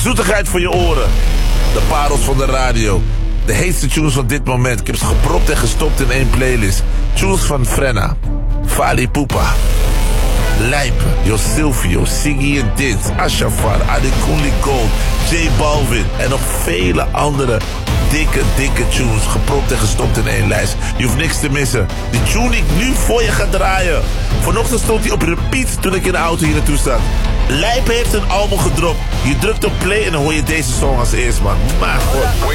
zoetigheid voor je oren. De parels van de radio. De heetste tunes van dit moment. Ik heb ze gepropt en gestopt in één playlist. Tunes van Frenna, Fali Poupa, Lijpe, Yo Silvio, Siggy en Dins, Ashafar, Adekunle Gold, J Balvin en nog vele andere dikke tunes. Gepropt en gestopt in één lijst. Je hoeft niks te missen. Die tune die ik nu voor je ga draaien. Vanochtend stond hij op repeat toen ik in de auto hier naartoe zat. Lijpe heeft een album gedropt. Je drukt op play en dan hoor je deze song als eerst, man. Maar god.